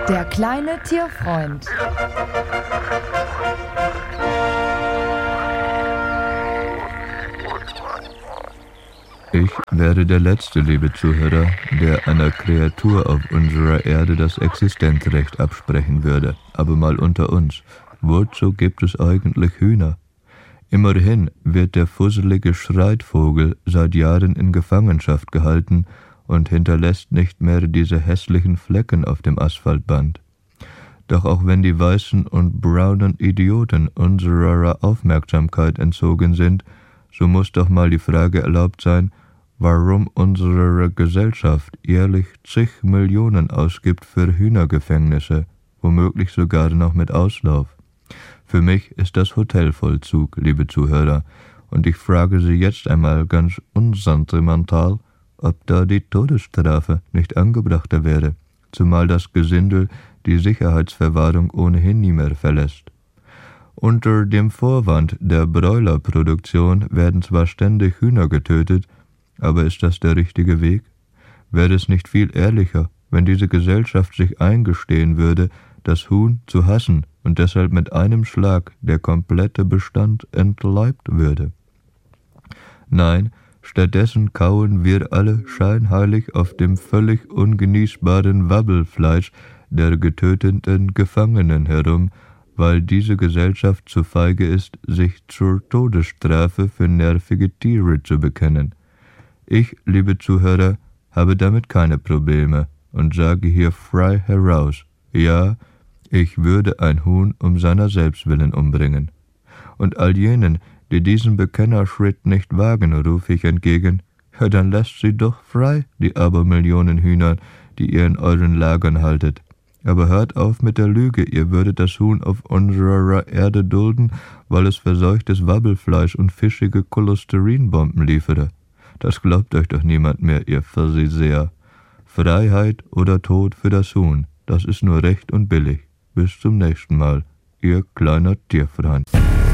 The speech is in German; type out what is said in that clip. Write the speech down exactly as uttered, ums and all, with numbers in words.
Der kleine Tierfreund. Ich werde der Letzte, liebe Zuhörer, der einer Kreatur auf unserer Erde das Existenzrecht absprechen würde. Aber mal unter uns, wozu gibt es eigentlich Hühner? Immerhin wird der fusselige Schreitvogel seit Jahren in Gefangenschaft gehalten und hinterlässt nicht mehr diese hässlichen Flecken auf dem Asphaltband. Doch auch wenn die weißen und braunen Idioten unserer Aufmerksamkeit entzogen sind, so muss doch mal die Frage erlaubt sein, warum unsere Gesellschaft jährlich zig Millionen ausgibt für Hühnergefängnisse, womöglich sogar noch mit Auslauf. Für mich ist das Hotelvollzug, liebe Zuhörer, und ich frage Sie jetzt einmal ganz unsentimental, ob da die Todesstrafe nicht angebrachter wäre, zumal das Gesindel die Sicherheitsverwahrung ohnehin nie mehr verlässt. Unter dem Vorwand der Broilerproduktion werden zwar ständig Hühner getötet, aber ist das der richtige Weg? Wäre es nicht viel ehrlicher, wenn diese Gesellschaft sich eingestehen würde, das Huhn zu hassen und deshalb mit einem Schlag der komplette Bestand entleibt würde? Nein, stattdessen kauen wir alle scheinheilig auf dem völlig ungenießbaren Wabbelfleisch der getöteten Gefangenen herum, weil diese Gesellschaft zu feige ist, sich zur Todesstrafe für nervige Tiere zu bekennen. Ich, liebe Zuhörer, habe damit keine Probleme und sage hier frei heraus, ja, ich würde ein Huhn um seiner selbst willen umbringen. Und all jenen, die diesen Bekennerschritt nicht wagen, rufe ich entgegen, ja, dann lasst sie doch frei, die Abermillionen Hühner, die ihr in euren Lagern haltet. Aber hört auf mit der Lüge, ihr würdet das Huhn auf unserer Erde dulden, weil es verseuchtes Wabbelfleisch und fischige Cholesterinbomben liefere. Das glaubt euch doch niemand mehr, ihr Pharisäer. Freiheit oder Tod für das Huhn, das ist nur recht und billig. Bis zum nächsten Mal, ihr kleiner Tierfreund.